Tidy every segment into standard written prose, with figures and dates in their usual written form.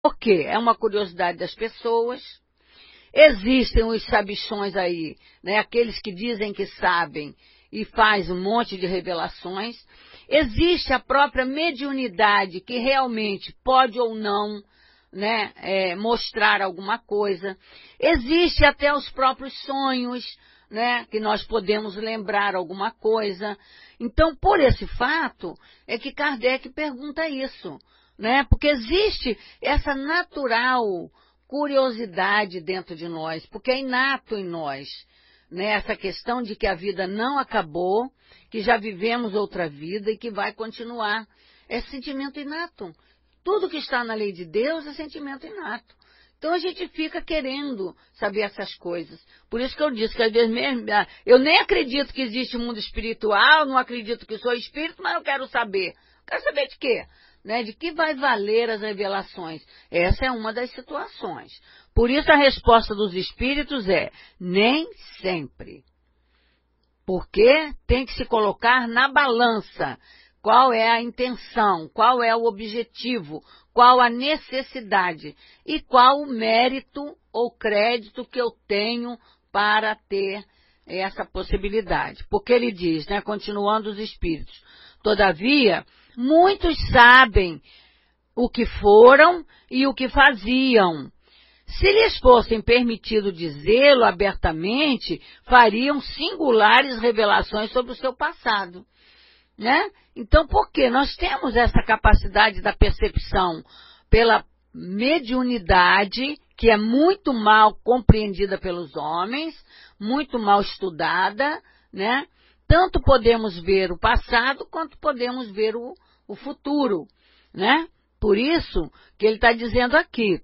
Porque é uma curiosidade das pessoas. Existem os sabichões aí, né? Aqueles que dizem que sabem e faz um monte de revelações. Existe a própria mediunidade que realmente pode ou não, né, mostrar alguma coisa. Existe até os próprios sonhos, né, que nós podemos lembrar alguma coisa. Então, por esse fato, é que Kardec pergunta isso, né? Porque existe essa natural curiosidade dentro de nós, porque é inato em nós, né? Essa questão de que a vida não acabou, que já vivemos outra vida e que vai continuar. É sentimento inato. Tudo que está na lei de Deus é sentimento inato. Então a gente fica querendo saber essas coisas. Por isso que eu disse que às vezes mesmo, eu nem acredito que existe mundo espiritual, não acredito que sou espírito, mas eu quero saber. Quero saber de quê? Né? De que vai valer as revelações? Essa é uma das situações. Por isso a resposta dos espíritos é nem sempre. Porque tem que se colocar na balança qual é a intenção, qual é o objetivo, qual a necessidade e qual o mérito ou crédito que eu tenho para ter essa possibilidade. Porque ele diz, né, continuando os espíritos, todavia, muitos sabem o que foram e o que faziam. Se lhes fossem permitido dizê-lo abertamente, fariam singulares revelações sobre o seu passado, né? Então, por quê? Nós temos essa capacidade da percepção pela mediunidade, que é muito mal compreendida pelos homens, muito mal estudada, né? Tanto podemos ver o passado, quanto podemos ver o futuro, né? Por isso que ele está dizendo aqui,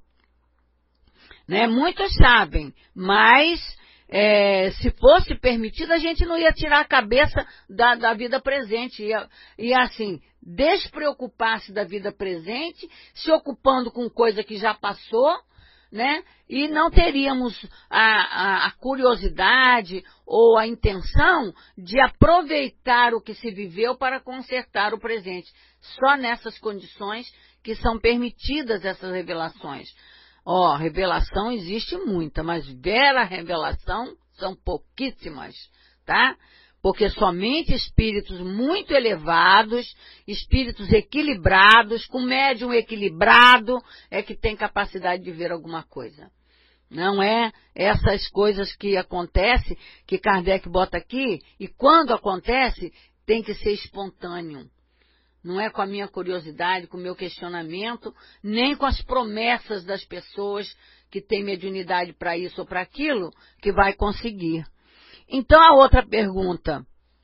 né? Muitos sabem, mas se fosse permitido, a gente não ia tirar a cabeça da vida presente, ia assim, despreocupar-se da vida presente, se ocupando com coisa que já passou, né? E não teríamos a curiosidade ou a intenção de aproveitar o que se viveu para consertar o presente. Só nessas condições que são permitidas essas revelações. Revelação existe muita, mas vera revelação são pouquíssimas, tá? Porque somente espíritos muito elevados, espíritos equilibrados, com médium equilibrado, é que tem capacidade de ver alguma coisa. Não é essas coisas que acontecem, que Kardec bota aqui, e quando acontece, tem que ser espontâneo. Não é com a minha curiosidade, com o meu questionamento, nem com as promessas das pessoas que têm mediunidade para isso ou para aquilo, que vai conseguir. Então, a outra pergunta.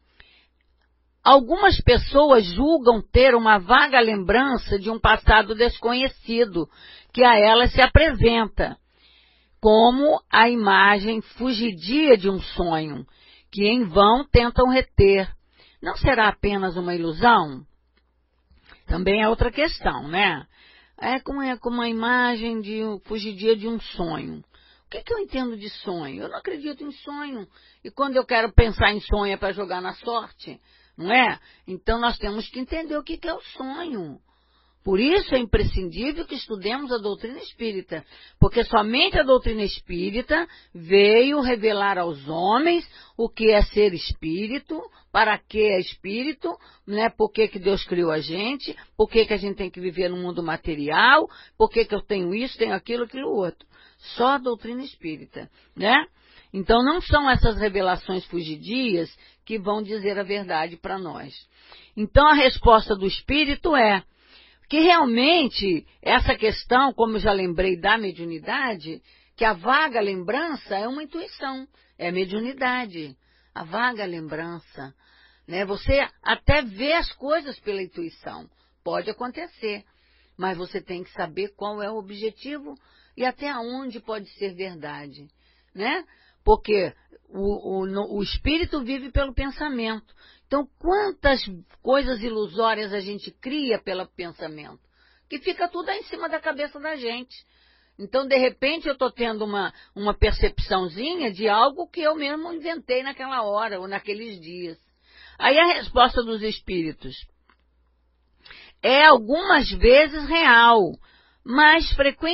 Algumas pessoas julgam ter uma vaga lembrança de um passado desconhecido, que a elas se apresenta, como a imagem fugidia de um sonho, que em vão tentam reter. Não será apenas uma ilusão? Também é outra questão, né? É como a imagem de fugidia de um sonho. O que eu entendo de sonho? Eu não acredito em sonho. E quando eu quero pensar em sonho é para jogar na sorte, não é? Então nós temos que entender o que é o sonho. Por isso é imprescindível que estudemos a doutrina espírita, porque somente a doutrina espírita veio revelar aos homens o que é ser espírito, para que é espírito, né? Por que Deus criou a gente, por que a gente tem que viver no mundo material, por que eu tenho isso, tenho aquilo, aquilo outro. Só a doutrina espírita, né? Então não são essas revelações fugidias que vão dizer a verdade para nós. Então a resposta do espírito é que realmente essa questão, como eu já lembrei da mediunidade, que a vaga lembrança é uma intuição, é mediunidade, a vaga lembrança, né? Você até vê as coisas pela intuição, pode acontecer, mas você tem que saber qual é o objetivo e até onde pode ser verdade, né? Porque o espírito vive pelo pensamento. Então, quantas coisas ilusórias a gente cria pelo pensamento? Que fica tudo aí em cima da cabeça da gente. Então, de repente, eu estou tendo uma percepçãozinha de algo que eu mesmo inventei naquela hora ou naqueles dias. Aí a resposta dos espíritos é algumas vezes real, mais